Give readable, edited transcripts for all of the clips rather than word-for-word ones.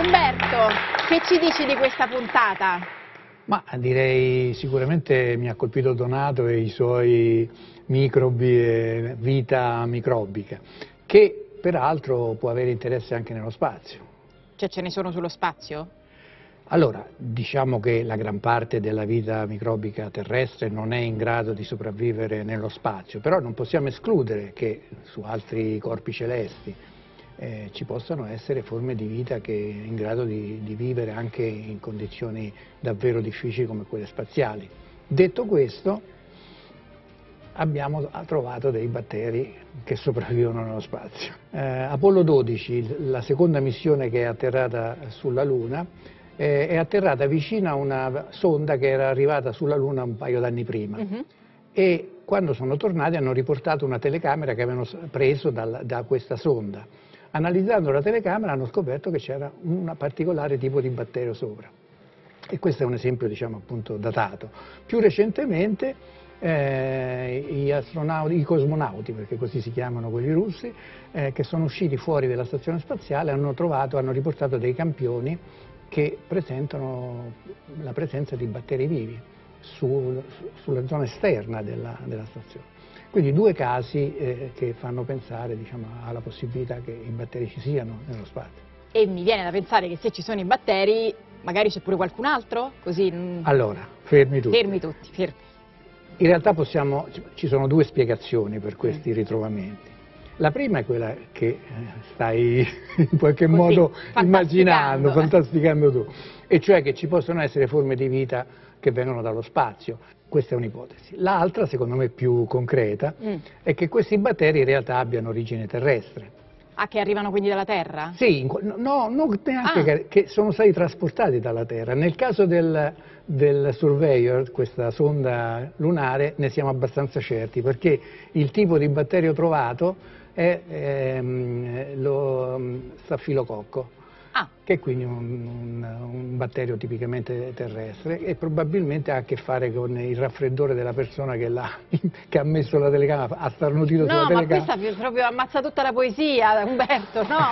Umberto, che ci dici di questa puntata? Ma direi sicuramente mi ha colpito Donato e i suoi microbi e vita microbica, che peraltro può avere interesse anche nello spazio. Cioè ce ne sono sullo spazio? Allora, diciamo che la gran parte della vita microbica terrestre non è in grado di sopravvivere nello spazio, però non possiamo escludere che su altri corpi celesti ci possano essere forme di vita che in grado di vivere anche in condizioni davvero difficili come quelle spaziali. Detto questo, abbiamo trovato dei batteri che sopravvivono nello spazio. Apollo 12, la seconda missione che è atterrata sulla Luna, è atterrata vicino a una sonda che era arrivata sulla Luna un paio d'anni prima. E quando sono tornati hanno riportato una telecamera che avevano preso da questa sonda. Analizzando la telecamera hanno scoperto che c'era un particolare tipo di batterio sopra. E questo è un esempio, diciamo, appunto datato. Più recentemente i cosmonauti, perché così si chiamano quelli russi, che sono usciti fuori dalla stazione spaziale, hanno riportato dei campioni che presentano la presenza di batteri vivi sulla zona esterna della stazione. Quindi due casi che fanno pensare, diciamo, alla possibilità che i batteri ci siano nello spazio. E mi viene da pensare che se ci sono i batteri, magari c'è pure qualcun altro? Così... Allora, fermi tutti. Fermi tutti, fermi. In realtà ci sono due spiegazioni per questi ritrovamenti. La prima è quella che stai in qualche modo immaginando, fantasticando tu, e cioè che ci possono essere forme di vita che vengono dallo spazio. Questa è un'ipotesi. L'altra, secondo me più concreta, è che questi batteri in realtà abbiano origine terrestre. Ah, che arrivano quindi dalla Terra? Sì, no, non neanche che sono stati trasportati dalla Terra. Nel caso del Surveyor, questa sonda lunare, ne siamo abbastanza certi, perché il tipo di batterio trovato è lo stafilococco, che è quindi un batterio tipicamente terrestre e probabilmente ha a che fare con il raffreddore della persona che ha messo la telecamera, ha starnutito sulla telecamera. No, ma questa proprio ammazza tutta la poesia, Umberto, no?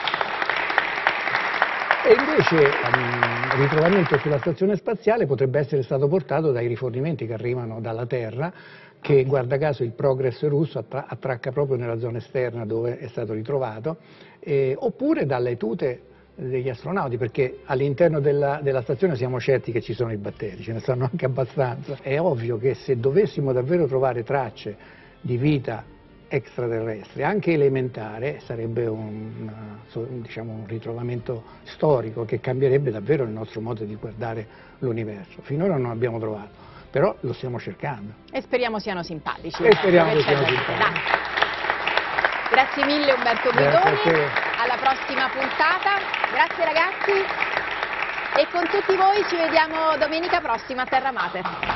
E invece il ritrovamento sulla stazione spaziale potrebbe essere stato portato dai rifornimenti che arrivano dalla Terra, che guarda caso il Progress russo attracca proprio nella zona esterna dove è stato ritrovato, oppure dalle tute degli astronauti, perché all'interno della stazione siamo certi che ci sono i batteri, ce ne stanno anche abbastanza. È ovvio che se dovessimo davvero trovare tracce di vita extraterrestre, anche elementare, sarebbe diciamo, un ritrovamento storico che cambierebbe davvero il nostro modo di guardare l'universo. Finora non abbiamo trovato, però lo stiamo cercando. E speriamo siano simpatici. E speriamo che siano simpatici. Grazie mille Umberto Guidoni, alla prossima puntata. Grazie ragazzi e con tutti voi ci vediamo domenica prossima a Terra Mater.